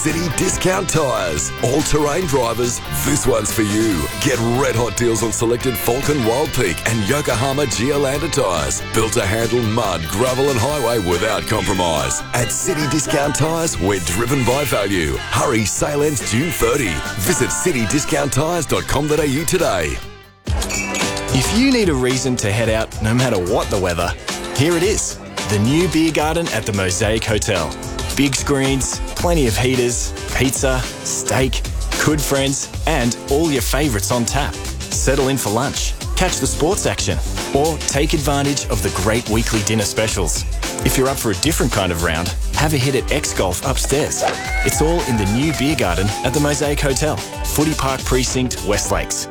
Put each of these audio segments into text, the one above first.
City Discount Tyres. All-terrain drivers, this one's for you. Get red hot deals on selected Falcon Wild Peak and Yokohama Geolander tyres. Built to handle mud, gravel and highway without compromise. At City Discount Tyres, we're driven by value. Hurry, sale ends June 30. Visit citydiscounttyres.com.au today. If you need a reason to head out no matter what the weather, here it is. The new beer garden at the Mosaic Hotel. Big screens, plenty of heaters, pizza, steak, good friends, and all your favourites on tap. Settle in for lunch, catch the sports action, or take advantage of the great weekly dinner specials. If you're up for a different kind of round, have a hit at X-Golf upstairs. It's all in the new beer garden at the Mosaic Hotel, Footy Park Precinct, West Lakes.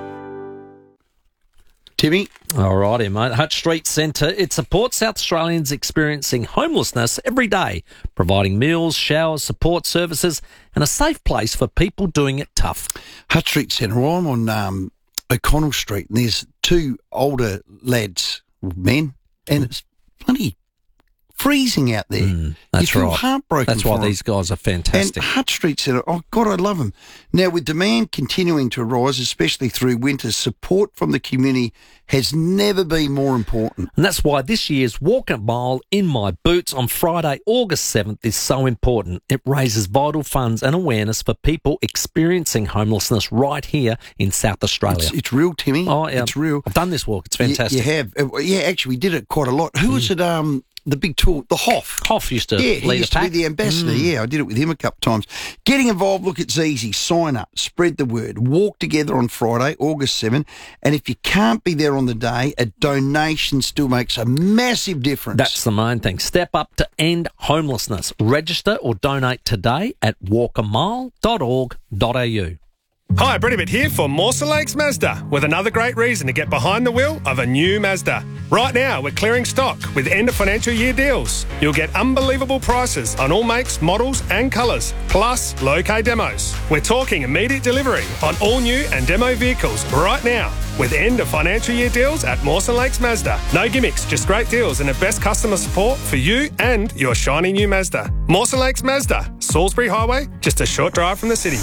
Timmy? All righty, mate. Hutch Street Centre. It supports South Australians experiencing homelessness every day, providing meals, showers, support services and a safe place for people doing it tough. Hutch Street Centre. Well, I'm on O'Connell Street and there's two older lads, men, and it's bloody freezing out there. That's you feel right. heartbroken. That's why for these guys are fantastic. And Hutch Street Centre, oh God, I love them. Now, with demand continuing to rise, especially through winter, support from the community has never been more important. And that's why this year's Walk a Mile in My Boots on Friday, August 7th is so important. It raises vital funds and awareness for people experiencing homelessness right here in South Australia. It's real, Timmy. Oh, yeah. It's real. I've done this walk. It's fantastic. You have. Yeah, actually, we did it quite a lot. Who was it? The big tour, the Hoff. Hoff used to he lead used a pack. to be the ambassador. Yeah, I did it with him a couple of times. Getting involved, look, it's easy. Sign up, spread the word. Walk together on Friday, August 7. And if you can't be there on the day, a donation still makes a massive difference. That's the main thing. Step up to end homelessness. Register or donate today at walkamile.org.au. Hi, Brennan here for Mawson Lakes Mazda with another great reason to get behind the wheel of a new Mazda. Right now, we're clearing stock with end of financial year deals. You'll get unbelievable prices on all makes, models and colours, plus low-K demos. We're talking immediate delivery on all new and demo vehicles right now with end of financial year deals at Mawson Lakes Mazda. No gimmicks, just great deals and the best customer support for you and your shiny new Mazda. Mawson Lakes Mazda, Salisbury Highway, just a short drive from the city.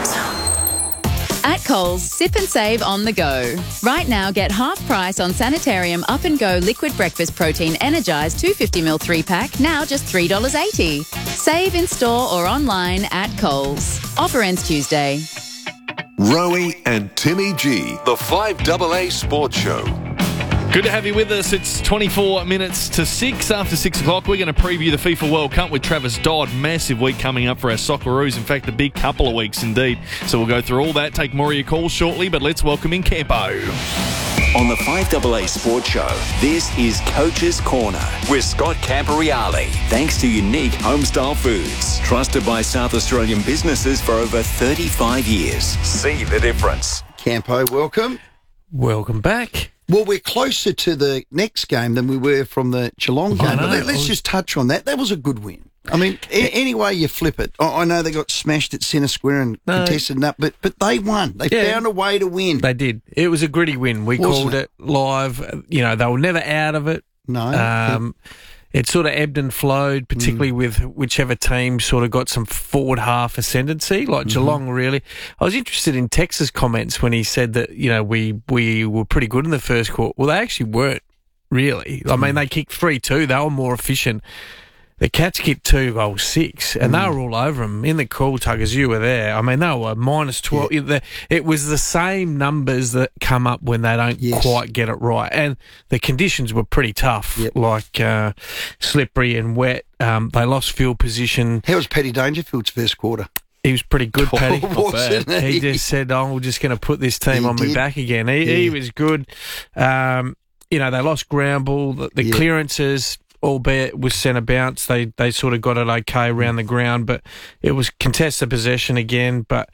At Coles, sip and save on the go. Right now, get half price on Sanitarium Up and Go Liquid Breakfast Protein Energised 250ml 3-pack, now just $3.80. Save in store or online at Coles. Offer ends Tuesday. Rowie and Timmy G, the 5AA Sports Show. Good to have you with us. It's 24 minutes to 6 after 6 o'clock. We're going to preview the FIFA World Cup with Travis Dodd. Massive week coming up for our Socceroos. In fact, a big couple of weeks indeed. So we'll go through all that, take more of your calls shortly, but let's welcome in Campo. On the 5AA Sports Show, this is Coach's Corner with Scott Camporeale. Thanks to Unique Homestyle Foods, trusted by South Australian businesses for over 35 years. See the difference. Campo, welcome. Welcome back. Well, we're closer to the next game than we were from the Geelong game. But let's just touch on that. That was a good win. I mean, any way you flip it. I know they got smashed at centre square and contested that, but they won. They found a way to win. They did. It was a gritty win. We called it live. You know, they were never out of it. No. It sort of ebbed and flowed, particularly with whichever team sort of got some forward half ascendancy, like Geelong really. I was interested in Tex's comments when he said that, you know, we were pretty good in the first quarter. Well, they actually weren't really. I mean, they kicked 3-2. They were more efficient. The Cats kicked 2 goals 6, and they were all over them in the call, Tuggers. You were there. I mean, they were minus 12. Yeah. It was the same numbers that come up when they don't quite get it right, and the conditions were pretty tough, like slippery and wet. They lost field position. How was Paddy Dangerfield's first quarter? He was pretty good, Paddy. He just said, we're just going to put this team on my back again. He was good. You know, they lost ground ball. The clearances, albeit with centre bounce, they sort of got it okay around the ground, but it was contested possession again. But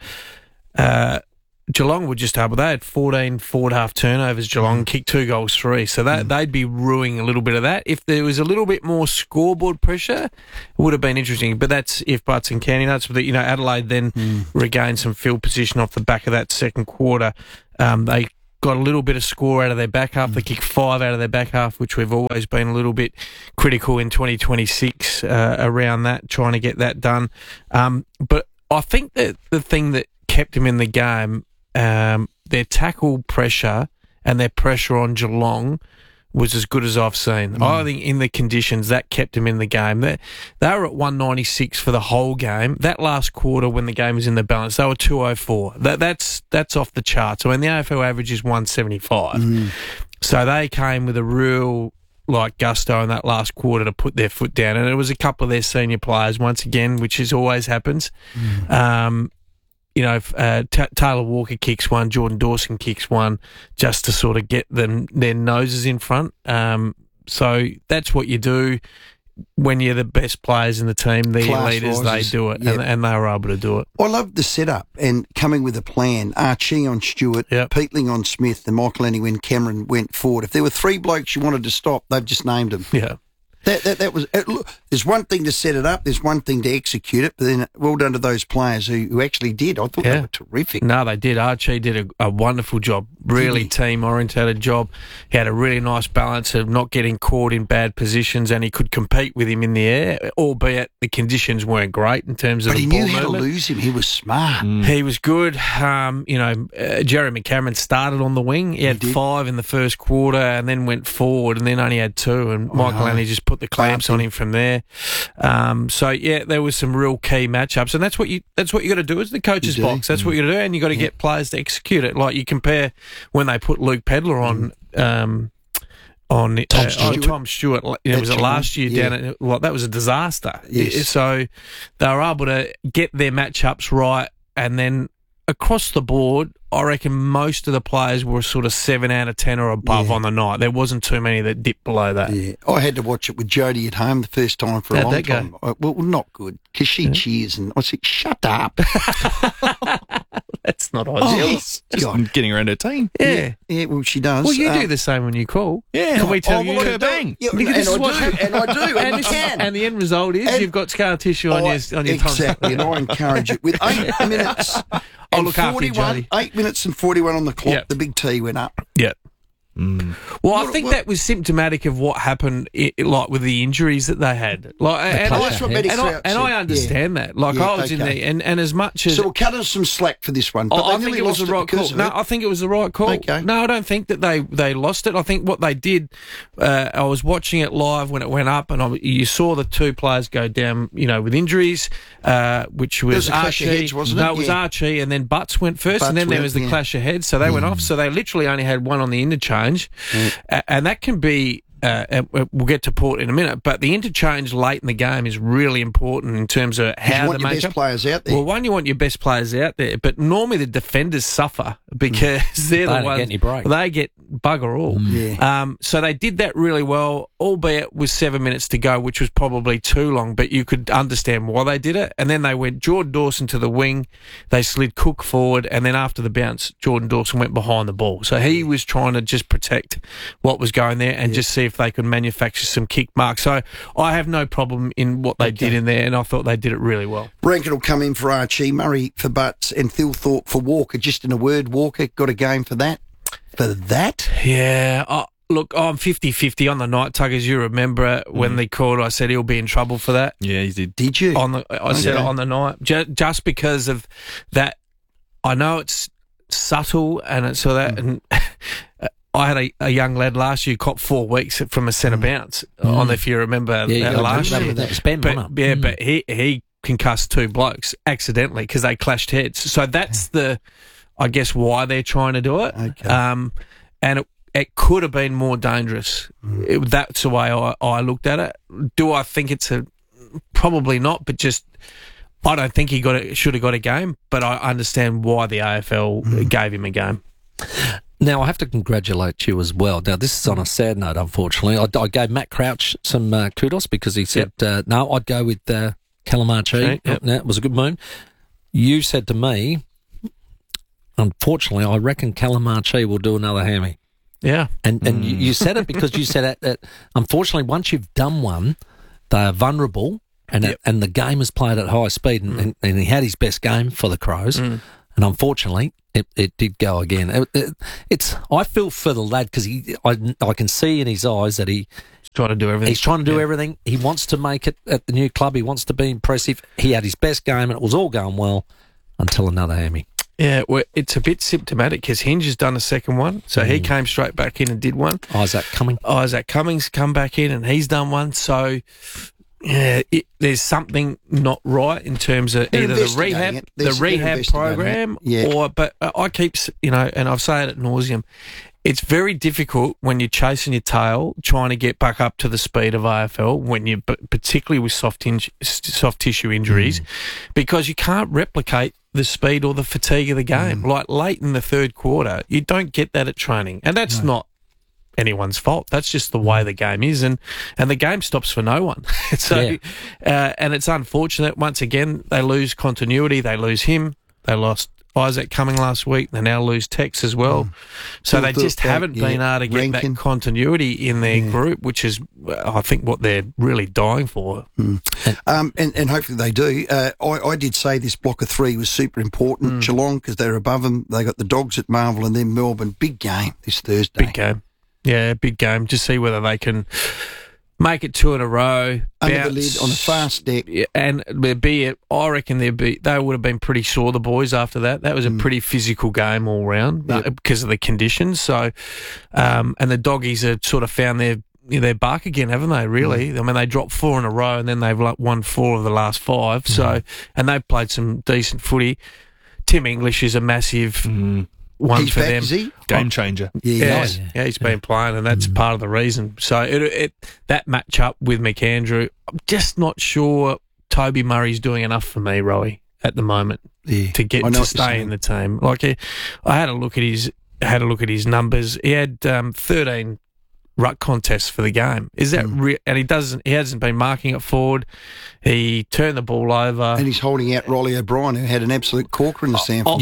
Geelong were just able. They had 14 forward-half turnovers, Geelong, kicked 2 goals 3. So they'd be ruining a little bit of that. If there was a little bit more scoreboard pressure, it would have been interesting. But that's if buts and candy nuts. But, you know, Adelaide then regained some field position off the back of that second quarter. They got a little bit of score out of their back half. They kicked 5 out of their back half, which we've always been a little bit critical in 2026 around that, trying to get that done. But I think that the thing that kept him in the game, their tackle pressure and their pressure on Geelong was as good as I've seen. I think in the conditions, that kept him in the game. They were at 196 for the whole game. That last quarter when the game was in the balance, they were 204. That's off the charts. I mean, the AFL average is 175. So they came with a real gusto in that last quarter to put their foot down. And it was a couple of their senior players, once again, which always happens. Taylor Walker kicks one, Jordan Dawson kicks one, just to sort of get their noses in front. So that's what you do when you're the best players in the team, the leaders, they do it, and they were able to do it. I love the setup and coming with a plan. Archie on Stewart, Peatling on Smith, and Michael Annie when Cameron went forward. If there were three blokes you wanted to stop, they've just named them. Yeah. That was. Look, there's one thing to set it up. There's one thing to execute it. But then, well done to those players who actually did. I thought they were terrific. No, they did. Archie did a wonderful job. Really team orientated job. He had a really nice balance of not getting caught in bad positions, and he could compete with him in the air. Albeit the conditions weren't great in terms of. But the he ball knew how movement. to lose him. He was smart. He was good. Jerry McCameron started on the wing. He had 5 in the first quarter, and then went forward, and then only had 2. And Michael Annie just put the clamps on him from there. There was some real key matchups, and that's what you got to do as the coach's box. That's what you got to do, and you got to get players to execute it. Like you compare when they put Luke Pedler on Tom Stewart. Was it last year down at that was a disaster. Yes. So they were able to get their matchups right, and then across the board, I reckon most of the players were sort of 7 out of 10 or above on the night. There wasn't too many that dipped below that. Yeah, I had to watch it with Jodie at home the first time for a long time. Well, not good, because she cheers, and I said, shut up. That's not ideal. Just getting around her team. Yeah. Yeah, well, she does. Well, you do the same when you call. Yeah. Can we tell you? Bang. Yeah, and I do, and you can. And the end result is you've got scar tissue on your tongue. Exactly, and I encourage it. With 8 minutes I'll and look after you, 41, Jodie. 8 minutes and 41 on the clock, Yep. the big T went up. Yeah. Well, I think that was symptomatic of what happened, with the injuries that they had. And I understand that. I was in there, and as much as so, we'll cut us some slack for this one. But I think it was the right call. No, I think it was the right call. Okay. No, I don't think that they lost it. I think what they did, I was watching it live when it went up, and you saw the 2 players go down, with injuries, which was Archie. Heads, wasn't it? No, it was Archie, and then Butts went first, and then there was the clash of heads. So they went off. So they literally only had 1 on the interchange. And that can be, we'll get to Port in a minute, but the interchange late in the game is really important in terms of how you want your best players out there. Well, one, you want your best players out there, but normally the defenders suffer because they're the ones they get bugger all. Yeah. So they did that really well, albeit with 7 minutes to go, which was probably too long, but you could understand why they did it. And then they went Jordan Dawson to the wing, they slid Cook forward, and then after the bounce, Jordan Dawson went behind the ball. So he was trying to just protect what was going there and just see if they could manufacture some kick marks. So I have no problem in what they did in there, and I thought they did it really well. Rankin will come in for Archie, Murray for Butts, and Thilthorpe for Walker. Just in a word, Walker got a game for that? For that? Yeah. Look, I'm 50-50 on the night, Tuggers. You remember when they called, I said he'll be in trouble for that. Yeah, he did. Did you? I said it on the night. Just because of that, I know it's subtle and it's so that... And I had a young lad last year caught 4 weeks from a centre bounce on, if you remember last year. But he concussed 2 blokes accidentally because they clashed heads. So that's I guess why they're trying to do it. Okay. And it could have been more dangerous. That's the way I looked at it. Do I think it's probably not, but just I don't think he should have got a game, but I understand why the AFL gave him a game. Now, I have to congratulate you as well. Now, this is on a sad note, unfortunately. I gave Matt Crouch some kudos because he said, no, I'd go with Calamarchi. Yep. It was a good moon. You said to me, unfortunately, I reckon Calamarchi will do another hammy. Yeah. And you said it because you said that unfortunately, once you've done one, they are vulnerable and the game is played at high speed and he had his best game for the Crows. And unfortunately, it did go again. I feel for the lad because I can see in his eyes that he's trying to do everything. He's trying to do everything. He wants to make it at the new club. He wants to be impressive. He had his best game and it was all going well until another hammy. Yeah, well, it's a bit symptomatic because Hinge has done a second one, so he came straight back in and did one. Isaac Cummings come back in and he's done one. So, yeah, there's something not right in terms of either the rehab program, but I keep, and I've said it ad nauseum. It's very difficult when you're chasing your tail, trying to get back up to the speed of AFL, when you, particularly with soft tissue injuries, because you can't replicate the speed or the fatigue of the game. Like late in the third quarter, you don't get that at training, and that's not anyone's fault. That's just the way the game is, and the game stops for no one. And it's unfortunate. Once again, they lose continuity. They lose him. They lost Isaac Cummings last week. They now lose Tex as well. So they just haven't been able to get that continuity in their group, which is, I think, what they're really dying for. And hopefully they do. I did say this block of 3 was super important. Geelong, because they're above them. They got the Dogs at Marvel and then Melbourne. Big game this Thursday. Big game. Yeah, big game. Just see whether they can make it 2 in a row. Under the lid on a fast deck. And I reckon they would have been pretty sore, the boys, after that. That was a pretty physical game all round because of the conditions. So, and the Doggies have sort of found their bark again, haven't they, really? I mean, they dropped 4 in a row and then they've won 4 of the last 5. So, and they've played some decent footy. Tim English is a massive one he's for back, them. Is he? Game changer. Yeah, he's been playing, and that's part of the reason. So that match up with McAndrew, I'm just not sure Toby Murray's doing enough for me, Rowie, at the moment to get to stay in the team. Like I had a look at his numbers. He had 13 ruck contests for the game. Is that and he hasn't been marking it forward. He turned the ball over, and he's holding out Riley O'Brien, who had an absolute corker in the sample.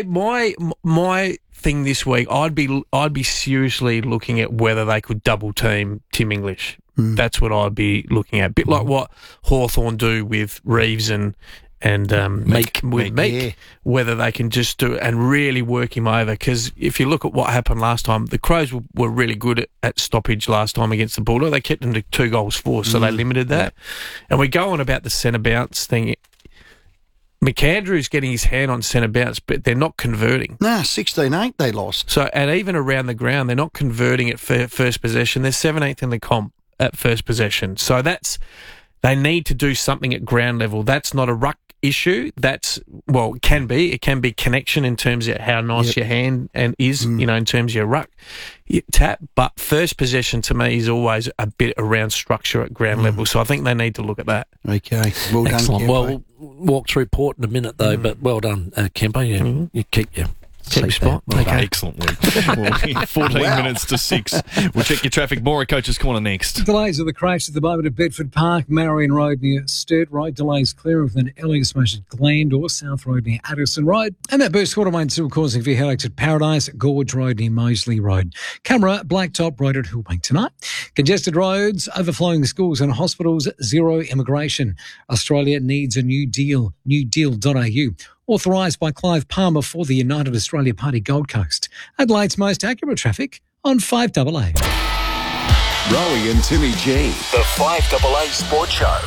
My thing this week, I'd be seriously looking at whether they could double team Tim English. That's what I'd be looking at. A bit like what Hawthorn do with Reeves and Meek, whether they can just do it and really work him over. Because if you look at what happened last time, the Crows were really good at stoppage last time against the Bulldogs. They kept them to 2 goals for, so they limited that. And we go on about the centre bounce thing. McAndrew's getting his hand on centre bounce, but they're not converting. 16-8 they lost. So, and even around the ground, they're not converting at first possession. They're 17th in the comp at first possession. So they need to do something at ground level. That's not a ruck issue. It can be connection in terms of how nice your hand is, in terms of your ruck tap. But first possession to me is always a bit around structure at ground level. So I think they need to look at that. Okay, well done. Excellent. Well, we'll walk through Port in a minute though, but well done, Kemper. You keep your spot. Okay. Excellent week. 14 minutes to 6. We'll check your traffic more at Coach's Corner next. Delays of the crash at the moment at Bedford Park, Marion Road near Sturt Road. Delays clear of an earlier smash at Glandore, South Road near Addison Road. And that burst water main still causing vehicle at Paradise, Gorge Road near Moseley Road. Camera, Blacktop Road at Hillbank tonight. Congested roads, overflowing schools and hospitals, zero immigration. Australia needs a new deal. newdeal.au. Authorised by Clive Palmer for the United Australia Party Gold Coast. Adelaide's most accurate traffic on 5AA. Rowie and Timmy G. The 5AA Sports Show.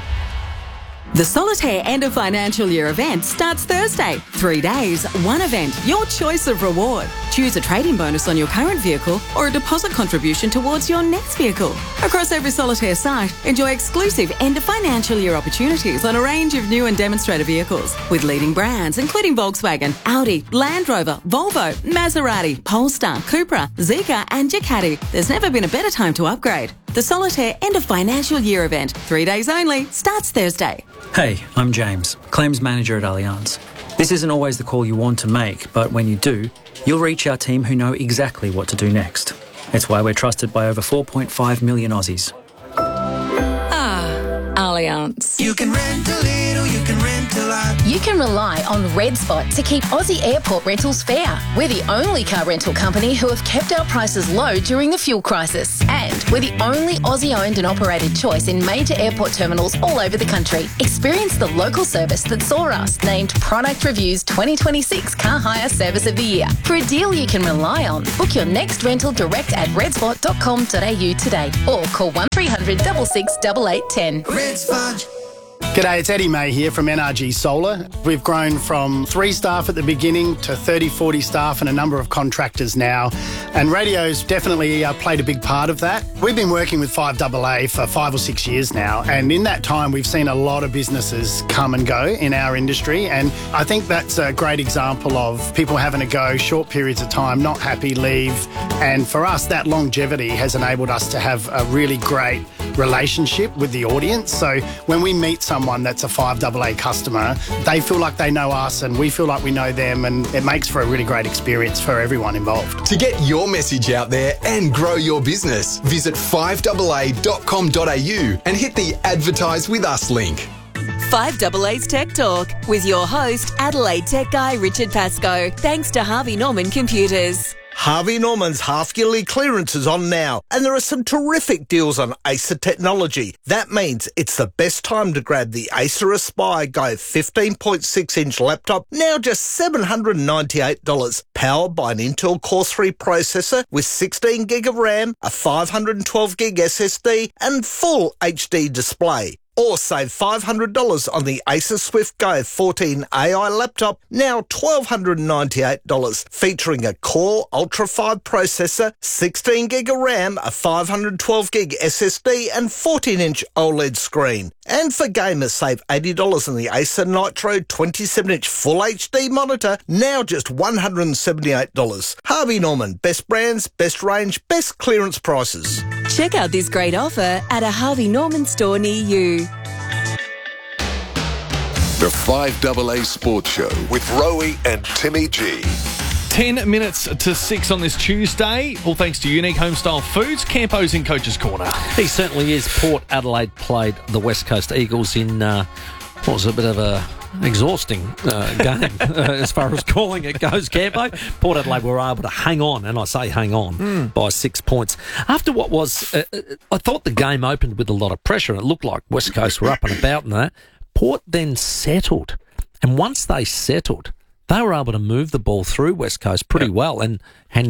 The Solitaire End of Financial Year event starts Thursday. 3 days, one event, your choice of reward. Choose a trade-in bonus on your current vehicle or a deposit contribution towards your next vehicle. Across every Solitaire site, enjoy exclusive end of financial year opportunities on a range of new and demonstrator vehicles with leading brands including Volkswagen, Audi, Land Rover, Volvo, Maserati, Polestar, Cupra, Zeekr and Ducati. There's never been a better time to upgrade. The Solitaire End of Financial Year event, 3 days only, starts Thursday. Hey, I'm James, Claims Manager at Allianz. This isn't always the call you want to make, but when you do, you'll reach our team who know exactly what to do next. It's why we're trusted by over 4.5 million Aussies. Allianz. You can rent a little, you can rent a lot. You can rely on RedSpot to keep Aussie airport rentals fair. We're the only car rental company who have kept our prices low during the fuel crisis. And we're the only Aussie-owned and operated choice in major airport terminals all over the country. Experience the local service that saw us named Product Review's 2026 Car Hire Service of the Year. For a deal you can rely on, book your next rental direct at redspot.com.au today or call 1300 66 8810. G'day, it's Eddie May here from NRG Solar. We've grown from 3 staff at the beginning to 30, 40 staff and a number of contractors now. And radio's definitely played a big part of that. We've been working with 5AA for 5 or 6 years now. And in that time, we've seen a lot of businesses come and go in our industry. And I think that's a great example of people having a go, short periods of time, not happy, leave. And for us, that longevity has enabled us to have a really great relationship with the audience. So when we meet someone that's a 5AA customer, they feel like they know us and we feel like we know them, and it makes for a really great experience for everyone involved. To get your message out there and grow your business, visit 5AA.com.au and hit the Advertise With Us link. 5AA's Tech Talk with your host, Adelaide Tech Guy Richard Pascoe, thanks to Harvey Norman Computers. Harvey Norman's half-yearly clearance is on now, and there are some terrific deals on Acer technology. That means it's the best time to grab the Acer Aspire Go 15.6-inch laptop, now just $798, powered by an Intel Core 3 processor with 16 gig of RAM, a 512 gig SSD, and full HD display. Or save $500 on the Acer Swift Go 14 AI laptop, now $1,298, featuring a Core Ultra 5 processor, 16 gig of RAM, a 512 gig SSD, and 14-inch OLED screen. And for gamers, save $80 on the Acer Nitro 27-inch Full HD monitor, now just $178. Harvey Norman, best brands, best range, best clearance prices. Check out this great offer at a Harvey Norman store near you. The 5AA Sports Show with Rowie and Timmy G. 10 minutes to 6 on this Tuesday, all thanks to Unique Homestyle Foods. Campo's in Coach's Corner. He certainly is. Port Adelaide played the West Coast Eagles in what was a bit of a exhausting game as far as calling it goes, Campo. Port Adelaide were able to hang on, and I say hang on, by 6 points. After what was, I thought the game opened with a lot of pressure, and it looked like West Coast were up and about and that. Port then settled, and once they settled, they were able to move the ball through West Coast pretty well and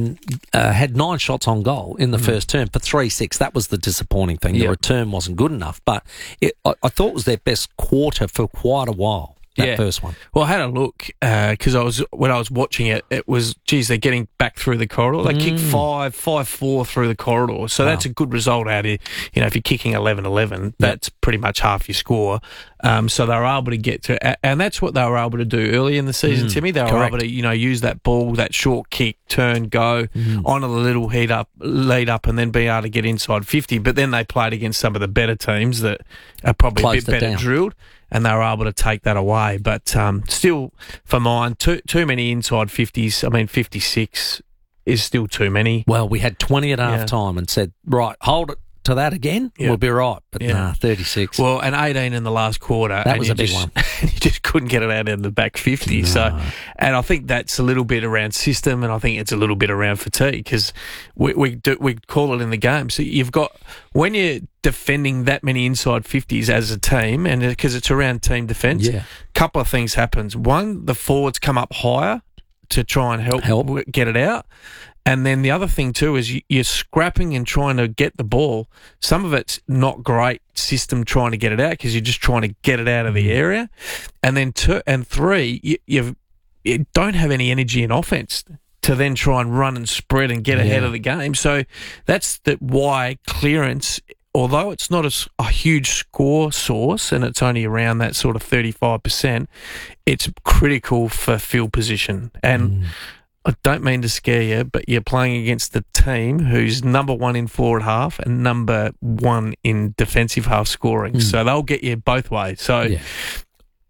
had 9 shots on goal in the first term for 3-6. That was the disappointing thing. The return wasn't good enough, but I thought it was their best quarter for quite a while. That first one. Well, I had a look because when I was watching it, it was, geez, they're getting back through the corridor. They kicked 5-4 through the corridor. So that's a good result out of, if you're kicking 11-11, that's pretty much half your score. So they were able to get to, and that's what they were able to do early in the season, Timmy. They were able to, use that ball, that short kick, turn, go, on a little lead up, and then be able to get inside 50. But then they played against some of the better teams that are probably a bit better drilled, and they were able to take that away. But still, for mine, too many inside 50s. I mean, 56 is still too many. Well, we had 20 at half time and said, right, hold it to that again, we'll be right. But nah, 36. Well, and 18 in the last quarter. That was a big one. You just couldn't get it out in the back 50. No. So, and I think that's a little bit around system, and I think it's a little bit around fatigue, because we call it in the game. So you've got, when you're defending that many inside 50s as a team, and because it's around team defence, a couple of things happens. One, the forwards come up higher to try and help get it out. And then the other thing too is you're scrapping and trying to get the ball. Some of it's not great system trying to get it out, because you're just trying to get it out of the area. And then 2 and 3, you don't have any energy in offense to then try and run and spread and get ahead of the game. So that's why clearance, although it's not a huge score source and it's only around that sort of 35%, it's critical for field position. And I don't mean to scare you, but you're playing against the team who's number 1 in forward half and number 1 in defensive half scoring. So they'll get you both ways. So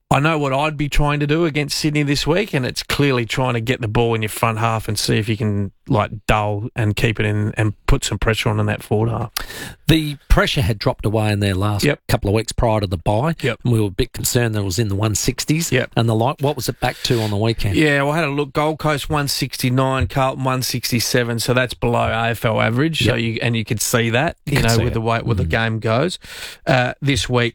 I know what I'd be trying to do against Sydney this week, and it's clearly trying to get the ball in your front half and see if you can dull and keep it in and put some pressure on in that forward half. The pressure had dropped away in their last couple of weeks prior to the bye. Yep. And we were a bit concerned that it was in the 160s. Yep. And the like. What was it back to on the weekend? Yeah, well, I had a look. Gold Coast 169, Carlton 167, so that's below AFL average. Yep. So you could see that, with the way the game goes. This week,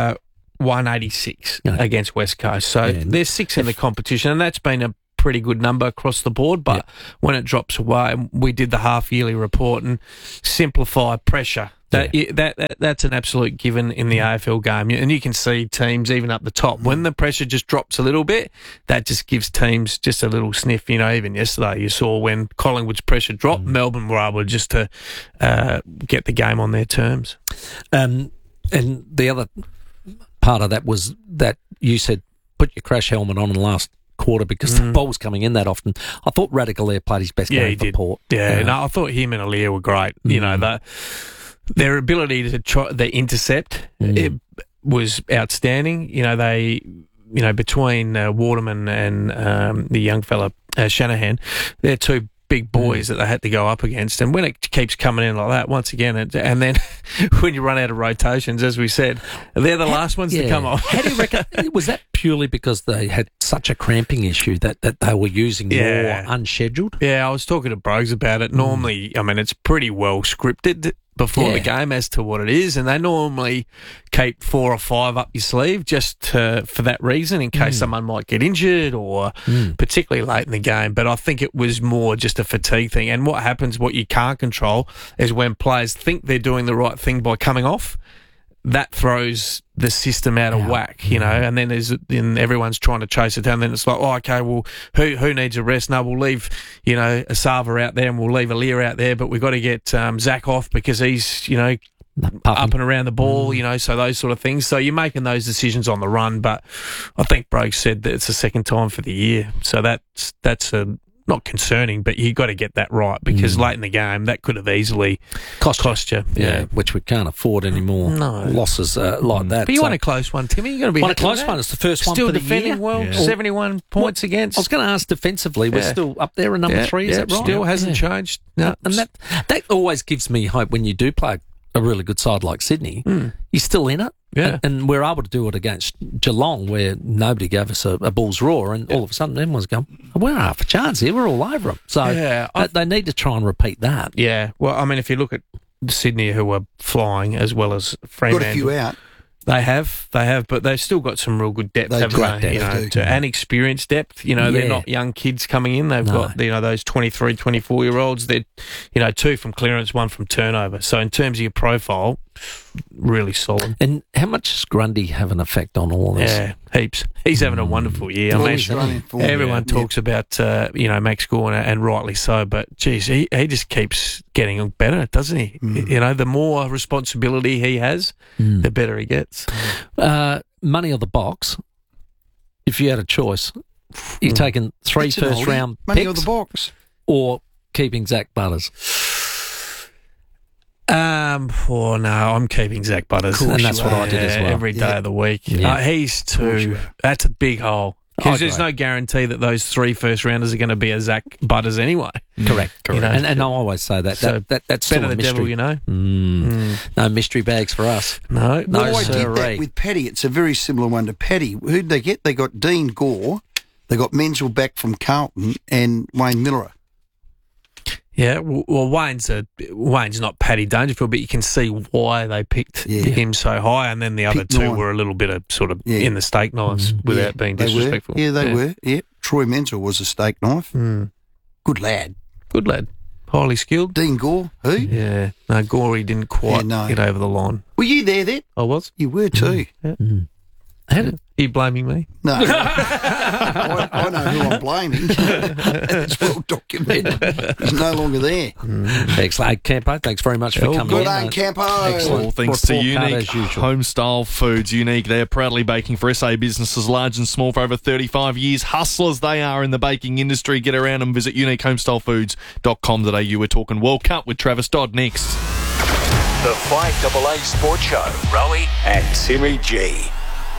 186 against West Coast. So they're 6 in the competition, and that's been a pretty good number across the board. But when it drops away, we did the half-yearly report and simplify pressure. That's an absolute given in the AFL game. And you can see teams, even up the top, when the pressure just drops a little bit, that just gives teams just a little sniff. Even yesterday, you saw when Collingwood's pressure dropped, Melbourne were able just to get the game on their terms. And the other part of that was that you said put your crash helmet on in the last quarter because the ball was coming in that often. I thought Radicalaire played his best game for Port. I thought him and Aliir were great. Their ability to try the intercept it was outstanding. They between Waterman and the young fella Shanahan, they're two big boys that they had to go up against. And when it keeps coming in like that, once again, and then when you run out of rotations, as we said, they're the last ones to come off. How do you reckon? Was that purely because they had such a cramping issue that they were using more unscheduled? Yeah, I was talking to Brogues about it. Normally, it's pretty well scripted before the game as to what it is, and they normally keep 4 or 5 up your sleeve just for that reason, in case someone might get injured or particularly late in the game. But I think it was more just a fatigue thing. And what happens, what you can't control, is when players think they're doing the right thing by coming off, that throws the system out of whack, and then everyone's trying to chase it down. Then it's like, okay, well, who needs a rest? No, we'll leave, Asava out there and we'll leave Aliir out there, but we've got to get Zach off because he's, up and around the ball, so those sort of things. So you're making those decisions on the run, but I think Brogue said that it's the second time for the year. So that's not concerning, but you got to get that right because late in the game that could have easily cost you. Yeah, which we can't afford anymore. No losses like that. But you want a close one, Timmy. You're going to be a close one. It's the first one still for the defending year. well. 71 points against. I was going to ask defensively. We're still up there at number 3. Is that right? Still hasn't changed. No, and that always gives me hope when you do play a really good side like Sydney. You're still in it. Yeah. And we're able to do it against Geelong where nobody gave us a bull's roar and all of a sudden everyone's going, we're half a chance here, we're all over them. So they need to try and repeat that. Yeah. Well, if you look at Sydney who are flying as well as Fremantle. Got a few out. They have, but they've still got some real good depth, and experienced depth. They're not young kids coming in. They've got, those 23, 24-year-olds. They're, 2 from clearance, 1 from turnover. So in terms of your profile, really solid. And how much does Grundy have an effect on all this? Yeah, heaps. He's having a wonderful year. Everyone talks about, Max Gawn, and rightly so, but, geez, he just keeps getting better, doesn't he? The more responsibility he has, the better he gets. Money on the box, if you had a choice, you're taking 3 first-round picks money on the box or keeping Zach Butters? No, I'm keeping Zach Butters. And that's what I did as well. Every day of the week. He's too... That's a big hole. Because there's no guarantee that those 3 first-rounders are going to be a Zach Butters anyway. Correct. And I always say that. So that's better still a the mystery. devil, No mystery bags for us. No. Well, I did that with Paddy. It's a very similar one to Paddy. Who'd they get? They got Dean Gore. They got Menzel back from Carlton and Wayne Miller. Yeah, well, Wayne's not Paddy Dangerfield, but you can see why they picked him so high, and then the other 2 were a little bit of sort of in the steak knives without being disrespectful. They were. Yeah, Troy Menzel was a steak knife. Good lad. Highly skilled. Dean Gore, who? Yeah. No, Gorey didn't quite get over the line. Were you there then? I was. You were too. Are you blaming me? No. I know who I'm blaming. It's well documented. He's no longer there. Excellent. Campo, thanks very much for coming good in. Good day, Campo. Excellent. All thanks to Unique Homestyle Foods. Unique, they're proudly baking for SA businesses large and small for over 35 years. Hustlers they are in the baking industry. Get around and visit uniquehomestyleFoods.com.au. We're talking World Cup with Travis Dodd next. The 5AA Sports Show. Rowie and Timmy G.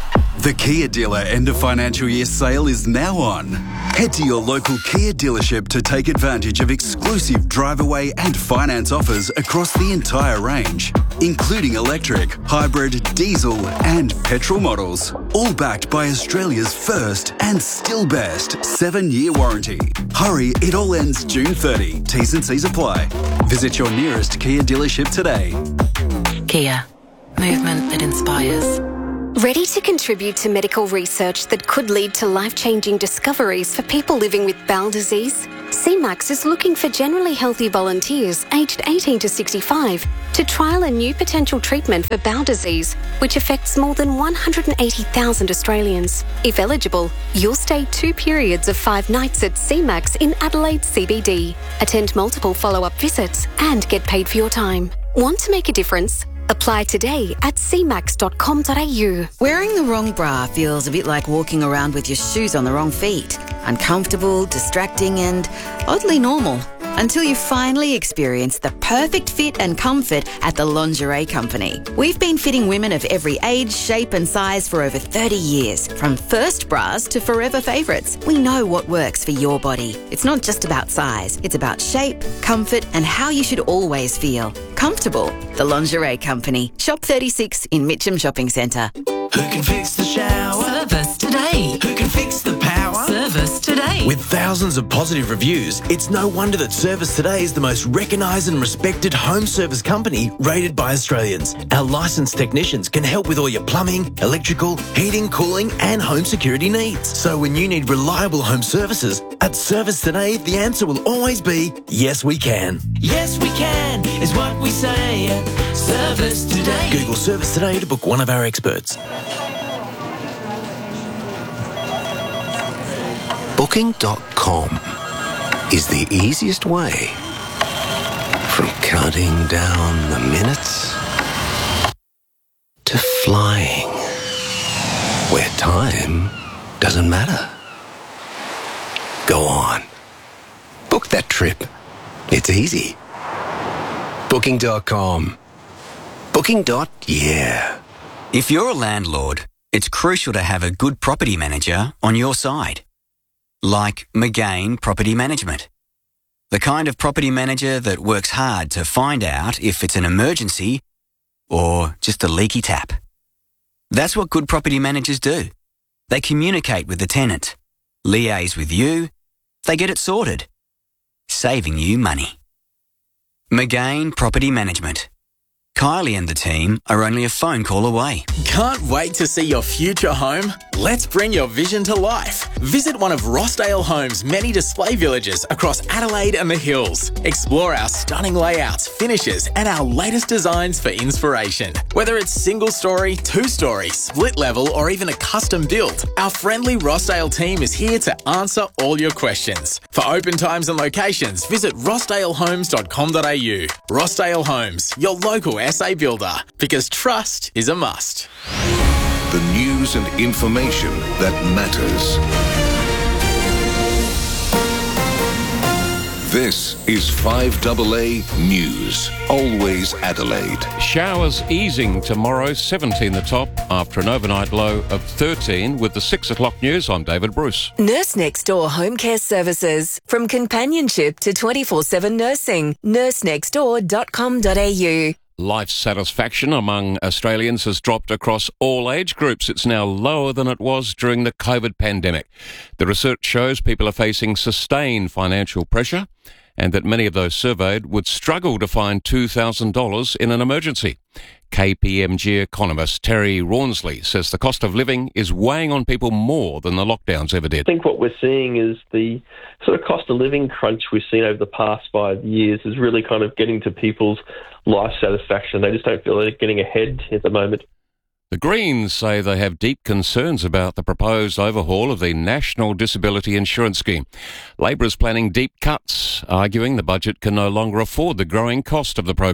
The Kia dealer end of financial year sale is now on. Head to your local Kia dealership to take advantage of exclusive drive away and finance offers across the entire range, including electric, hybrid, diesel and petrol models, all backed by Australia's first and still best 7-year warranty. Hurry, it all ends June 30. T's and C's apply. Visit your nearest Kia dealership today. Kia. Movement that inspires. Ready to contribute to medical research that could lead to life-changing discoveries for people living with bowel disease? CMAX is looking for generally healthy volunteers aged 18 to 65 to trial a new potential treatment for bowel disease, which affects more than 180,000 Australians. If eligible, you'll stay 2 periods of 5 nights at CMAX in Adelaide CBD, attend multiple follow-up visits and get paid for your time. Want to make a difference? Apply today at cmax.com.au. Wearing the wrong bra feels a bit like walking around with your shoes on the wrong feet. Uncomfortable, distracting and oddly normal. Until you finally experience the perfect fit and comfort at the Lingerie Company. We've been fitting women of every age, shape and size for over 30 years. From first bras to forever favourites, we know what works for your body. It's not just about size, it's about shape, comfort and how you should always feel. Comfortable. The Lingerie Company. Shop 36 in Mitcham Shopping Centre. Who can fix the shower? Service today. Who can fix the power? Service today. With thousands of positive reviews, it's no wonder that Service Today is the most recognised and respected home service company rated by Australians. Our licensed technicians can help with all your plumbing, electrical, heating, cooling and home security needs. So when you need reliable home services, at Service Today, the answer will always be, yes we can. Yes we can, is what we say. Service Today. Google Service Today to book one of our experts. Booking.com is the easiest way from counting down the minutes to flying, where time doesn't matter. Go on. Book that trip. It's easy. Booking.com. Booking.yeah. If you're a landlord, it's crucial to have a good property manager on your side. Like McGain Property Management. The kind of property manager that works hard to find out if it's an emergency or just a leaky tap. That's what good property managers do. They communicate with the tenant, liaise with you, they get it sorted, saving you money. McGain Property Management. Kylie and the team are only a phone call away. Can't wait to see your future home? Let's bring your vision to life. Visit one of Rossdale Homes' many display villages across Adelaide and the Hills. Explore our stunning layouts, finishes, and our latest designs for inspiration. Whether it's single story, 2-story, split level, or even a custom build, our friendly Rossdale team is here to answer all your questions. For open times and locations, visit rossdalehomes.com.au. Rossdale Homes, your local SA builder, because trust is a must. The news and information that matters. This is 5AA News. Always Adelaide. Showers easing tomorrow, 17 the top, after an overnight low of 13. With the 6 o'clock news, I'm David Bruce. Nurse Next Door Home Care Services. From companionship to 24/7 nursing. nursenextdoor.com.au. Life satisfaction among Australians has dropped across all age groups. It's now lower than it was during the COVID pandemic. The research shows people are facing sustained financial pressure and that many of those surveyed would struggle to find $2,000 in an emergency. KPMG economist Terry Rawnsley says the cost of living is weighing on people more than the lockdowns ever did. I think what we're seeing is the sort of cost of living crunch we've seen over the past 5 years is really kind of getting to people's life satisfaction. They just don't feel they're getting ahead at the moment. The Greens say they have deep concerns about the proposed overhaul of the National Disability Insurance Scheme. Labor is planning deep cuts, arguing the budget can no longer afford the growing cost of the program.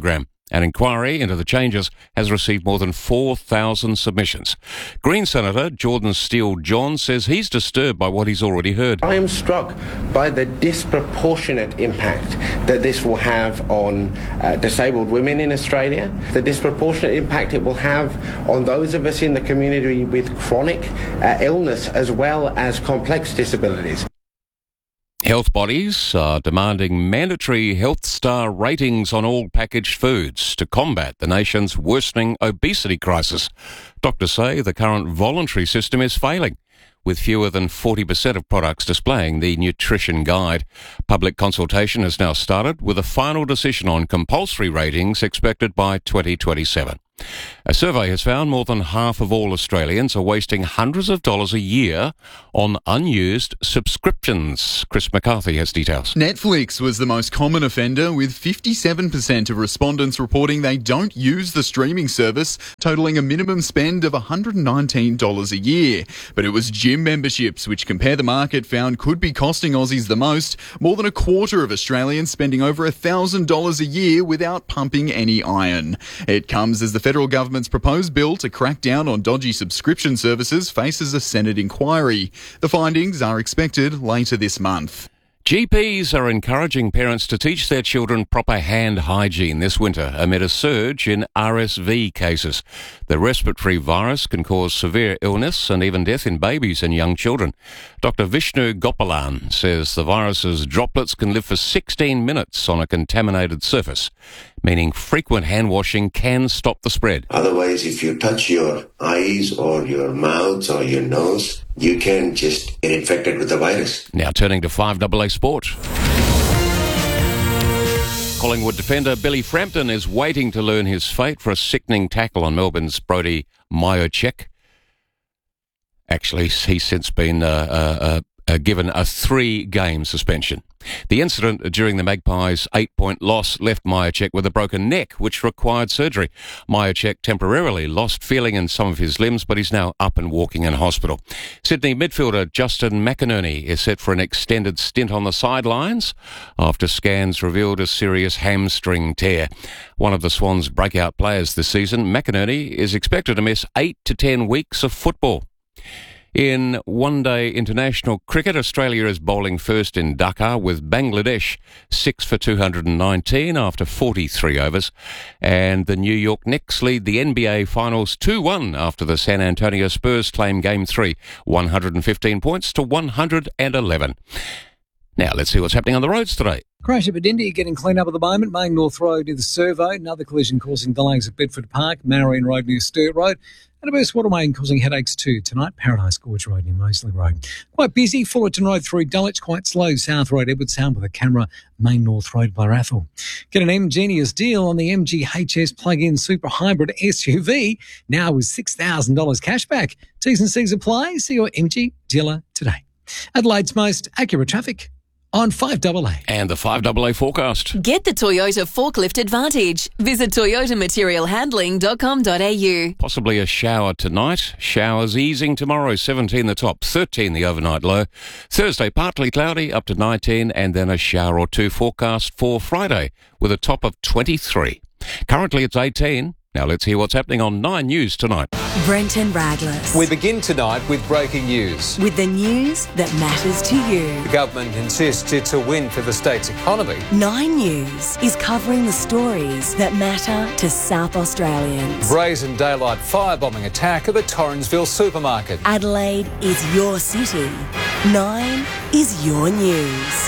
An inquiry into the changes has received more than 4,000 submissions. Green Senator Jordan Steele-John says he's disturbed by what he's already heard. I am struck by the disproportionate impact that this will have on disabled women in Australia, the disproportionate impact it will have on those of us in the community with chronic illness as well as complex disabilities. Health bodies are demanding mandatory health star ratings on all packaged foods to combat the nation's worsening obesity crisis. Doctors say the current voluntary system is failing, with fewer than 40% of products displaying the nutrition guide. Public consultation has now started, with a final decision on compulsory ratings expected by 2027. A survey has found more than half of all Australians are wasting hundreds of dollars a year on unused subscriptions. Chris McCarthy has details. Netflix was the most common offender, with 57% of respondents reporting they don't use the streaming service, totalling a minimum spend of $119 a year. But it was gym memberships, which Compare the Market found could be costing Aussies the most, more than a quarter of Australians spending over $1,000 a year without pumping any iron. It comes as the federal government's proposed bill to crack down on dodgy subscription services faces a Senate inquiry. The findings are expected later this month. GPs are encouraging parents to teach their children proper hand hygiene this winter amid a surge in RSV cases. The respiratory virus can cause severe illness and even death in babies and young children. Dr. Vishnu Gopalan says the virus's droplets can live for 16 minutes on a contaminated surface, meaning frequent hand washing can stop the spread. Otherwise, if you touch your eyes or your mouth or your nose, you can just get infected with the virus. Now turning to 5AA Sport. Collingwood defender Billy Frampton is waiting to learn his fate for a sickening tackle on Melbourne's Brody Majocek. Actually, he's since been given a 3-game suspension. The incident during the Magpies' 8-point loss left Majocek with a broken neck, which required surgery. Majocek temporarily lost feeling in some of his limbs, but he's now up and walking in hospital. Sydney midfielder Justin McInerney is set for an extended stint on the sidelines after scans revealed a serious hamstring tear. One of the Swans' breakout players this season, McInerney is expected to miss 8 to 10 weeks of football. In one-day international cricket, Australia is bowling first in Dhaka with Bangladesh 6 for 219 after 43 overs. And the New York Knicks lead the NBA Finals 2-1 after the San Antonio Spurs claim Game 3, 115 points to 111. Now let's see what's happening on the roads today. Crash at Bedindy getting cleaned up at the moment. Main North Road near the Servo. Another collision causing delays at Bedford Park. Marion Road near Sturt Road. And a burst waterway causing headaches too tonight. Paradise Gorge Road near Moseley Road. Quite busy. Fullerton Road through Dulwich. Quite slow. South Road, Edwardstown with a camera. Main North Road, Blairathel. Get an M-Genius deal on the MG HS plug-in super hybrid SUV. Now with $6,000 cashback. T's and C's apply. See your MG dealer today. Adelaide's most accurate traffic on 5AA. And the 5AA forecast. Get the Toyota Forklift Advantage. Visit toyotamaterialhandling.com.au. Possibly a shower tonight. Showers easing tomorrow, 17 the top, 13 the overnight low. Thursday, partly cloudy, up to 19, and then a shower or two forecast for Friday with a top of 23. Currently it's 18. Now let's hear what's happening on 9 News tonight. Brenton Raglas. We begin tonight with breaking news. With the news that matters to you. The government insists it's a win for the state's economy. 9 News is covering the stories that matter to South Australians. Brazen daylight firebombing attack at the Torrensville supermarket. Adelaide is your city. 9 is your news.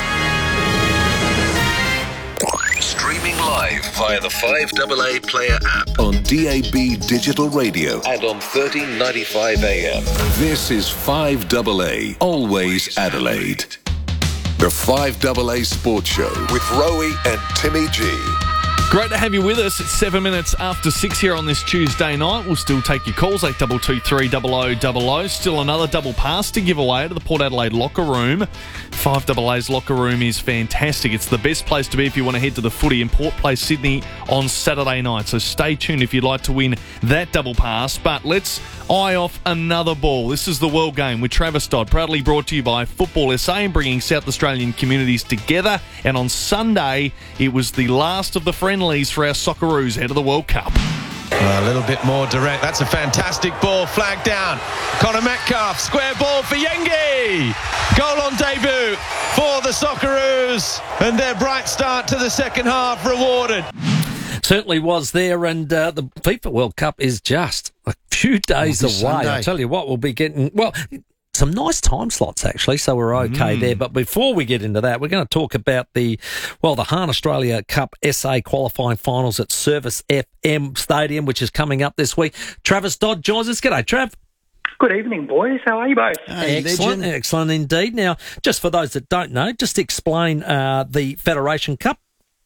Streaming live via the 5AA Player app on DAB Digital Radio and on 1395 AM. This is 5AA, always Adelaide. The 5AA Sports Show with Rowie and Timmy G. Great to have you with us. It's 7 minutes after 6 here on this Tuesday night. We'll still take your calls, 8223 0000. Still another double pass to give away to the Port Adelaide locker room. 5AA's locker room is fantastic. It's the best place to be if you want to head to the footy in Port Place, Sydney on Saturday night. So stay tuned if you'd like to win that double pass. But let's eye off another ball. This is the World Game with Travis Dodd, proudly brought to you by Football SA and bringing South Australian communities together. And on Sunday, it was the last of the friends friendlies for our Socceroos ahead of the World Cup. A little bit more direct. That's a fantastic ball. Flag down. Connor Metcalf. Square ball for Yengi. Goal on debut for the Socceroos. And their bright start to the second half rewarded. Certainly was there, and the FIFA World Cup is just a few days away. Sunday. I tell you what, we'll be getting, well, some nice time slots, actually, so we're okay there. But before we get into that, we're going to talk about the Hahn Australia Cup SA qualifying finals at Service FM Stadium, which is coming up this week. Travis Dodd joins us. G'day, Trav. Good evening, boys. How are you both? Excellent, excellent indeed. Now, just for those that don't know, just explain the Federation Cup.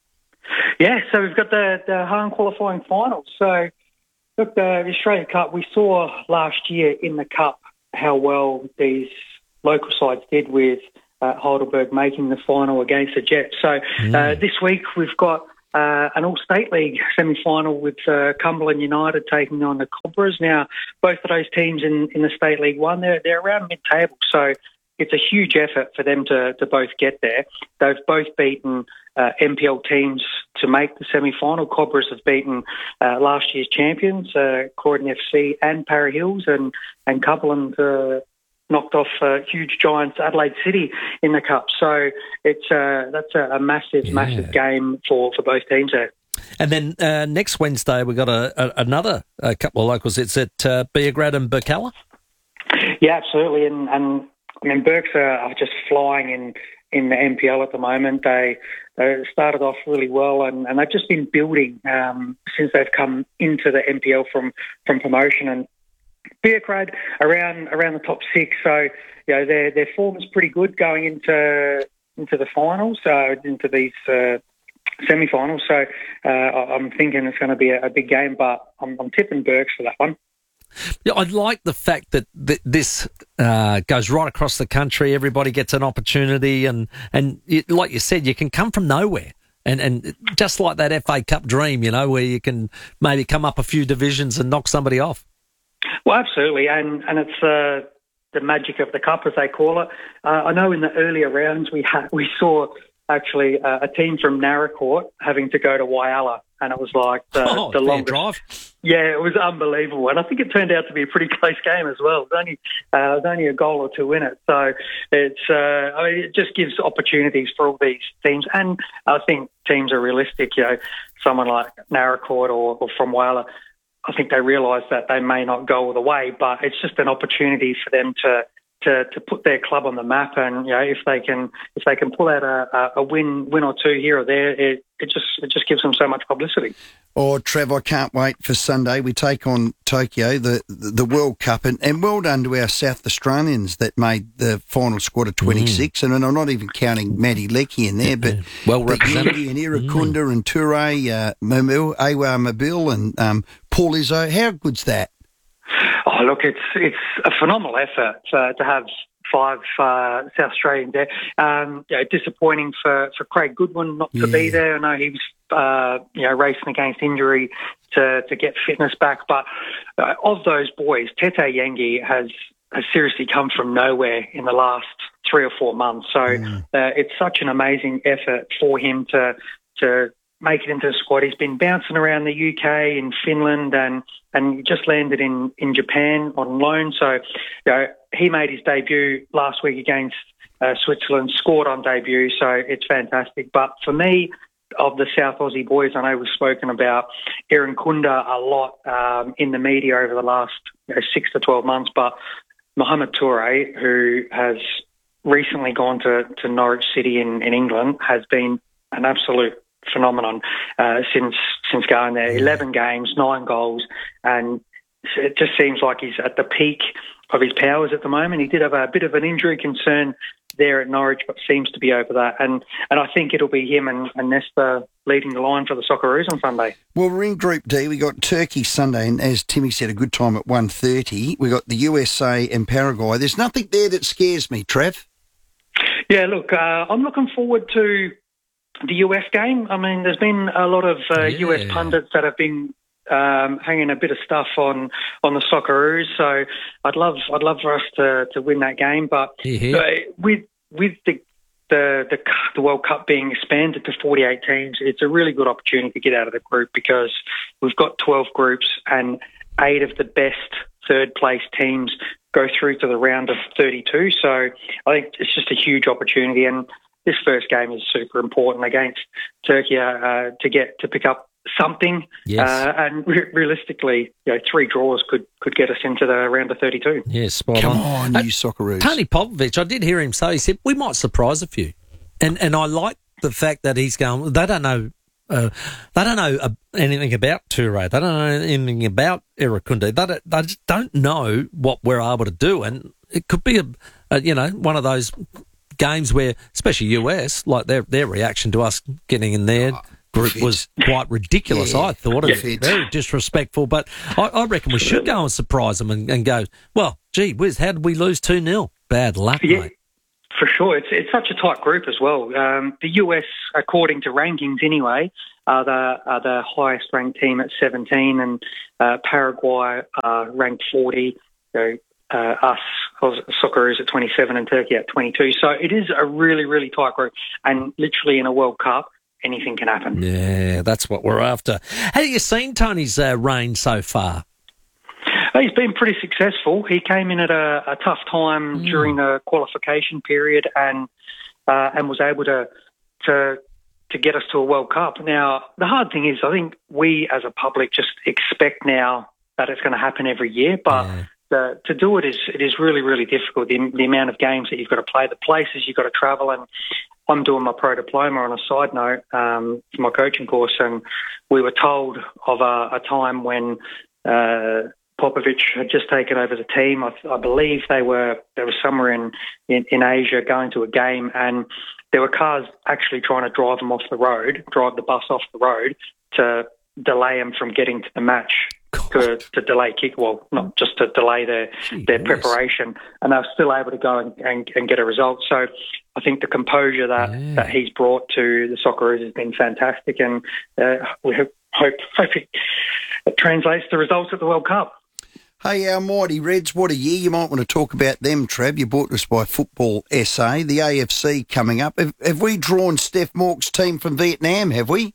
Yeah, so we've got the Hahn qualifying finals. So, look, the Australia Cup, we saw last year in the Cup how well these local sides did with Heidelberg making the final against the Jets. So this week we've got an All-State League semi-final with Cumberland United taking on the Cobras. Now, both of those teams in the State League 1, they're around mid-table, so it's a huge effort for them to both get there. They've both beaten MPL teams to make the semi-final. Cobras have beaten last year's champions, Croydon FC and Para Hills, and Cumberland knocked off huge giants Adelaide City in the Cup. So that's a massive game for both teams there. And then next Wednesday we've got another couple of locals. It's at Beograd and Burkalla. Yeah, absolutely. And I mean, Berks are just flying in the MPL at the moment. They started off really well, and they've just been building since they've come into the MPL from promotion. And Beograd around the top six, so you know their form is pretty good going into the finals, into these semi-finals. So I'm thinking it's going to be a big game, but I'm tipping Berks for that one. Yeah, I like the fact that this goes right across the country. Everybody gets an opportunity, and like you said, you can come from nowhere. And just like that FA Cup dream, you know, where you can maybe come up a few divisions and knock somebody off. Well, absolutely, and it's the magic of the cup, as they call it. I know in the earlier rounds we saw actually a team from Naracoorte having to go to Whyalla, and it was like the longest drive. Yeah, it was unbelievable, and I think it turned out to be a pretty close game as well. It was only a goal or two in it, so it just gives opportunities for all these teams, and I think teams are realistic. You know, someone like Naracoorte or from Whyalla, I think they realise that they may not go all the way, but it's just an opportunity for them to put their club on the map, and you know if they can pull out a win or two here or there, it just gives them so much publicity. Trev, I can't wait for Sunday. We take on Tokyo, the World Cup, and well done to our South Australians that made the final squad of 26. And I'm not even counting Matty Leckie in there, but well represented. And Irakunda and Toure, Mamil, Awa Mabil, and Paul Izzo. How good's that? Oh, look, it's a phenomenal effort to have 5 South Australians there. Disappointing for Craig Goodwin not to be there. I know he was racing against injury to get fitness back. But of those boys, Tete Yengi has seriously come from nowhere in the last 3 or 4 months. So it's such an amazing effort for him to make it into the squad. He's been bouncing around the UK, in Finland, and he just landed in Japan on loan. So, you know, he made his debut last week against Switzerland, scored on debut, so it's fantastic. But for me, of the South Aussie boys, I know we've spoken about Irakunda a lot in the media over the last 6 to 12 months, but Mohamed Toure, who has recently gone to Norwich City in England, has been an absolute phenomenon since going there. 11 games, 9 goals, and it just seems like he's at the peak of his powers at the moment. He did have a bit of an injury concern there at Norwich, but seems to be over that. And I think it'll be him and Nesta leading the line for the Socceroos on Sunday. Well, we're in Group D. We got Turkey Sunday, and as Timmy said, a good time at 1:30. We got the USA and Paraguay. There's nothing there that scares me, Trev. Yeah, look, I'm looking forward to the US game. I mean, there's been a lot of US pundits that have been hanging a bit of stuff on the Socceroos. So I'd love for us to win that game. But with the the World Cup being expanded to 48 teams, it's a really good opportunity to get out of the group because we've got 12 groups and 8 of the best third-place teams go through to the round of 32. So I think it's just a huge opportunity, and this first game is super important against Turkey to pick up something. Yes. And realistically, 3 draws could get us into the round of 32. Yes, spot Come on. on, you Socceroos. Tony Popovich, I did hear him say, he said, we might surprise a few. And I like the fact that he's going, they don't know anything about Toure. They don't know anything about Irakunde. They just don't know what we're able to do. And it could be, one of those games where, especially US, like their reaction to us getting in there group was quite ridiculous, I thought. It was very disrespectful. But I reckon we should go and surprise them and go, well, gee whiz, how did we lose 2-0? Bad luck, mate. For sure. It's such a tight group as well. The US, according to rankings anyway, are the highest ranked team at 17, and Paraguay are ranked 40. Us, Socceroos at 27 and Turkey at 22. So it is a really, really tight group. And literally in a World Cup, anything can happen. Yeah, that's what we're after. Have you seen Tony's reign so far? He's been pretty successful. He came in at a tough time during the qualification period and was able to get us to a World Cup. Now, the hard thing is, I think we as a public just expect now that it's going to happen every year, but to do it is really, really difficult. The amount of games that you've got to play, the places you've got to travel, and I'm doing my pro diploma on a side note for my coaching course, and we were told of a time when Popovich had just taken over the team. I believe they were somewhere in Asia going to a game, and there were cars actually trying to drive the bus off the road to delay them from getting to the match. To delay kick, well, not just to delay their preparation, and they were still able to go and get a result. So I think the composure that he's brought to the Socceroos has been fantastic, and we hope it translates to results at the World Cup. Hey, our mighty Reds, what a year. You might want to talk about them, Trav. You're brought to us by Football SA, the AFC coming up. Have we drawn Steph Mork's team from Vietnam, have we?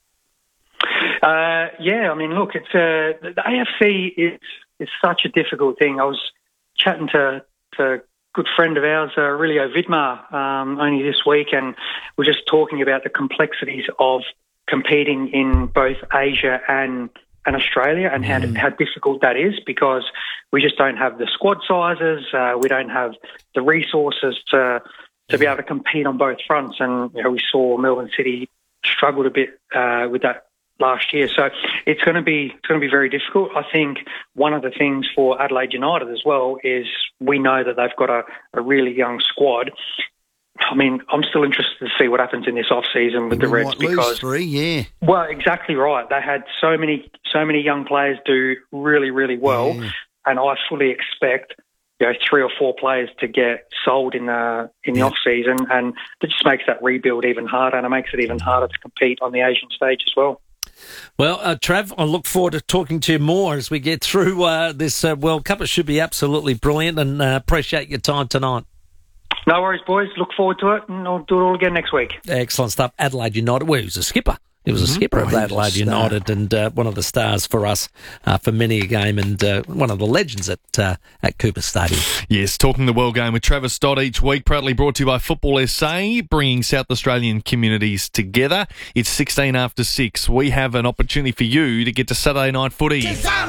Yeah, I mean, look, it's the AFC is such a difficult thing. I was chatting to a good friend of ours, Aurelio Vidmar, only this week, and we're just talking about the complexities of competing in both Asia and Australia and how difficult that is, because we just don't have the squad sizes, we don't have the resources to be able to compete on both fronts. And we saw Melbourne City struggled a bit with that last year, so it's going to be very difficult. I think one of the things for Adelaide United as well is we know that they've got a really young squad. I mean, I'm still interested to see what happens in this off-season with the Reds, because well, exactly right. They had so many young players do really, really well, and I fully expect 3 or 4 players to get sold in the off-season, and that just makes that rebuild even harder, and it makes it even harder to compete on the Asian stage as well. Well, Trav, I look forward to talking to you more as we get through this World Cup. It should be absolutely brilliant, and appreciate your time tonight. No worries, boys. Look forward to it, and I'll do it all again next week. Excellent stuff. Adelaide United. Well, he was a skipper. He was a skipper of Adelaide United, and one of the stars for us for many a game, and one of the legends at Cooper Stadium. Yes, talking the World Game with Travis Dodd each week, proudly brought to you by Football SA, bringing South Australian communities together. It's 16 after 6. We have an opportunity for you to get to Saturday night footy.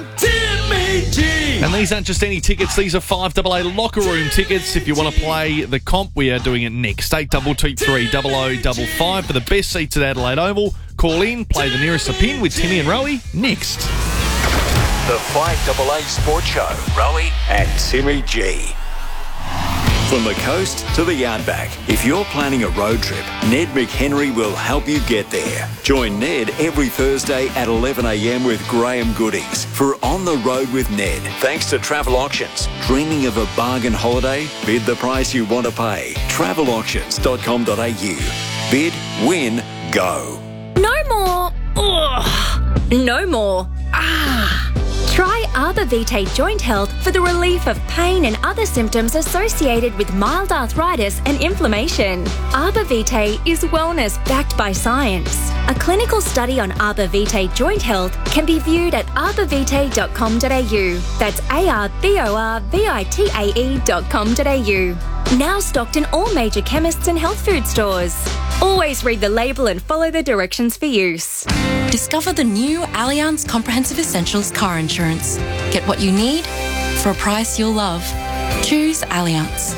And these aren't just any tickets, these are 5AA locker room tickets. If you want to play the comp, we are doing it next. 8223 0055 for the best seats at Adelaide Oval. Call in, play the nearest pin with Timmy and Rowie next. The 5AA Sports Show, Rowie and Timmy G. From the coast to the outback, if you're planning a road trip, Ned McHenry will help you get there. Join Ned every Thursday at 11 a.m. with Graham Goodings for On the Road with Ned. Thanks to Travel Auctions. Dreaming of a bargain holiday? Bid the price you want to pay. Travelauctions.com.au. Bid, win, go. No more. Ugh. No more. Try our Arbor Vitae Joint Health for the relief of pain and other symptoms associated with mild arthritis and inflammation. Arbor Vitae is wellness backed by science. A clinical study on Arbor Vitae Joint Health can be viewed at arborvitae.com.au. That's ARBORVITAE.com.au. Now stocked in all major chemists and health food stores. Always read the label and follow the directions for use. Discover the new Allianz Comprehensive Essentials car insurance. Get what you need for a price you'll love. Choose Allianz.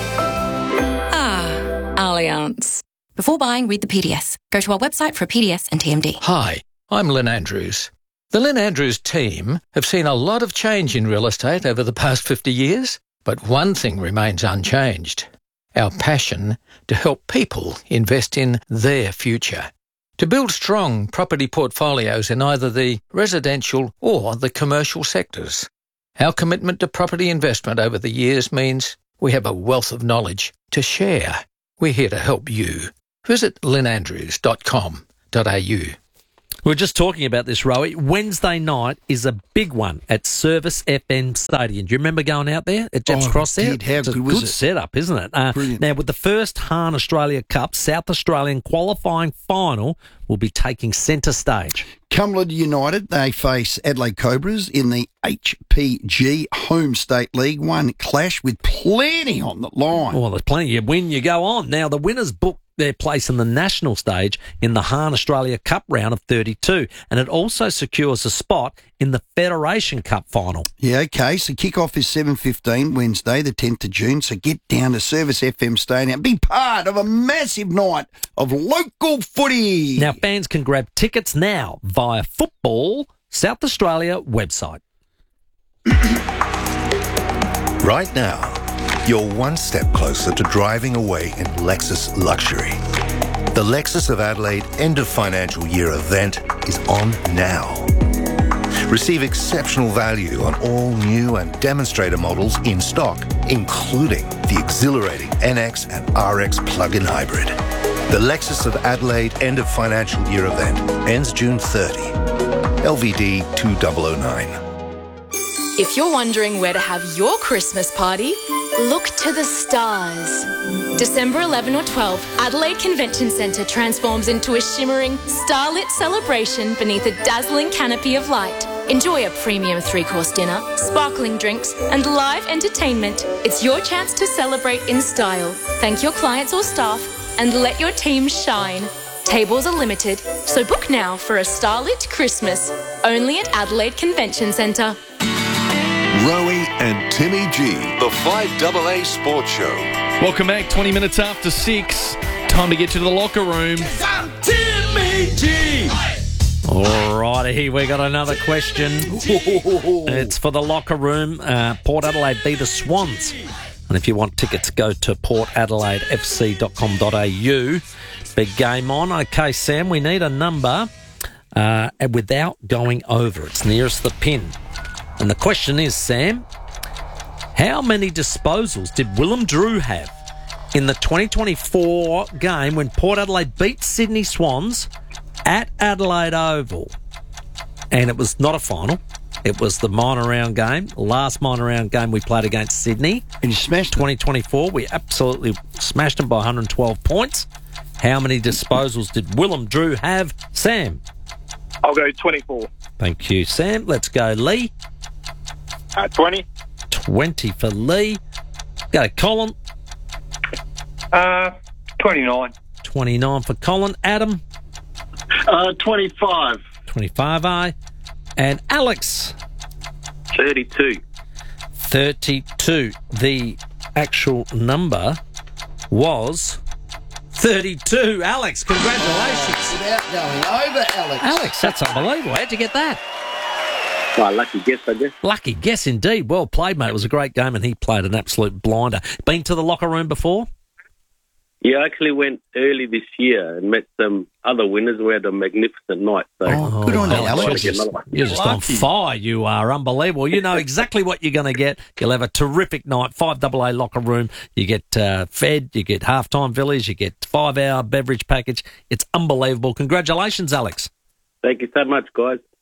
Allianz. Before buying, read the PDS. Go to our website for a PDS and TMD. Hi, I'm Lynn Andrews. The Lynn Andrews team have seen a lot of change in real estate over the past 50 years, but one thing remains unchanged: our passion to help people invest in their future. To build strong property portfolios in either the residential or the commercial sectors. Our commitment to property investment over the years means we have a wealth of knowledge to share. We're here to help you. Visit lynnandrews.com.au. We're just talking about this, Rowie. Wednesday night is a big one at Service FM Stadium. Do you remember going out there at Jeff's Cross there? How good was it? Good setup, isn't it? Now, with the first Hahn Australia Cup, South Australian qualifying final will be taking centre stage. Cumberland United, they face Adelaide Cobras in the HPG Home State League One clash with plenty on the line. Well, there's plenty. You win, you go on. Now, the winners book their place in the national stage in the Hahn Australia Cup round of 32, and it also secures a spot in the Federation Cup final. Yeah, okay, so kick-off is 7:15 Wednesday, the 10th of June, so get down to Service FM Stadium. Be part of a massive night of local footy. Now, fans can grab tickets now via Football South Australia website. Right now, you're one step closer to driving away in Lexus luxury. The Lexus of Adelaide end of financial year event is on now. Receive exceptional value on all new and demonstrator models in stock, including the exhilarating NX and RX plug-in hybrid. The Lexus of Adelaide end of financial year event ends June 30. LVD 2009. If you're wondering where to have your Christmas party, look to the stars. December 11 or 12, Adelaide Convention Centre transforms into a shimmering, starlit celebration beneath a dazzling canopy of light. Enjoy a premium 3-course dinner, sparkling drinks, and live entertainment. It's your chance to celebrate in style, thank your clients or staff, and let your team shine. Tables are limited, so book now for a starlit Christmas, only at Adelaide Convention Centre. Rowie and Timmy G, the 5AA Sports Show. Welcome back, 20 minutes after 6. Time to get to the locker room. I'm Timmy G. All righty, we got another question. It's for the locker room. Port Adelaide beat the Swans. And if you want tickets, go to portadelaidefc.com.au. Big game on. Okay, Sam, we need a number without going over. It's nearest the pin. And the question is, Sam, how many disposals did Willem Drew have in the 2024 game when Port Adelaide beat Sydney Swans at Adelaide Oval? And it was not a final. It was the minor round game, last minor round game we played against Sydney. And you smashed 2024. We absolutely smashed them by 112 points. How many disposals did Willem Drew have, Sam? I'll go 24. Thank you, Sam. Let's go, Lee. 20. 20 for Lee. Go, Colin. 29. 29 for Colin. Adam. 25. 25, and Alex. 32. 32. The actual number was 32. Alex, congratulations. Without going over, Alex. Alex, that's unbelievable. How'd you get that? Well, lucky guess, I guess. Lucky guess indeed. Well played, mate. It was a great game, and he played an absolute blinder. Been to the locker room before? Yeah, I actually went early this year and met some other winners. We had a magnificent night. So good on you, Alex. You're just on fire. You are unbelievable. You know exactly what you're going to get. You'll have a terrific night. 5AA locker room. You get fed. You get halftime villas. You get 5-hour beverage package. It's unbelievable. Congratulations, Alex. Thank you so much, guys.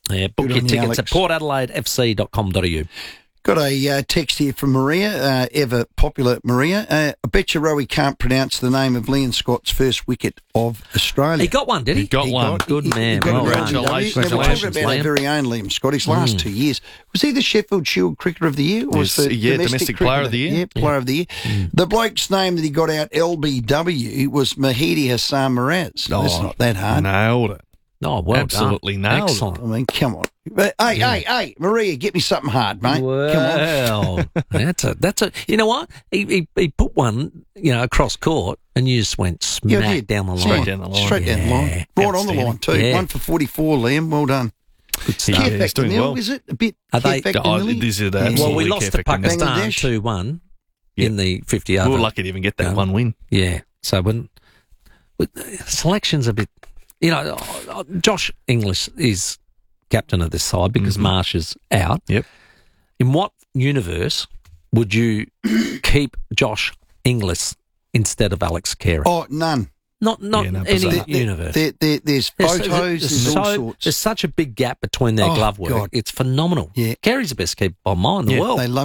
Yeah, book Good your on you, tickets Alex. at portadelaidefc.com.au. Got a text here from Maria, ever popular Maria. I bet you Rowie can't pronounce the name of Leon Scott's first wicket of Australia. He got one, did he? He got one. Good man. Got Well it. done. Congratulations. Now, we're talking Congratulations, about our Liam. very own Liam Scott. His last 2 years. Was he the Sheffield Shield Cricketer of the Year? Or was the Domestic Player of the Year. Yeah, Player of the Year. The bloke's name that he got out, LBW, was Mahidi Hassan Miraz. That's not that hard. Nailed it. Oh, well Absolutely done. nailed Excellent. it. I mean, come on. But, hey, Maria, get me something hard, mate. Well, that's a. You know what? He put one, across court, and you just went smack down the line. Straight down the line. Straight down the line. Right on the line, too. Yeah. 1 for 44, Liam. Well done. Good stuff. Yeah, Care he's factor doing nil, well. is it? A bit Are care they- factor nilly? This is Well, we absolutely lost to care factor. Pakistan Bangladesh. 2-1 Yeah. in the 50 over. We were lucky to even get that one win. Yeah. So when selection's a bit, Josh Inglis is captain of this side because Marsh is out. Yep. In what universe would you keep Josh Inglis instead of Alex Carey? Oh, none. Not Yeah, no, any bizarre. universe. There's photos, there's all sorts. There's such a big gap between their Oh, glove work. God. It's phenomenal. Yeah. Carey's the best keeper by mine in the world. They love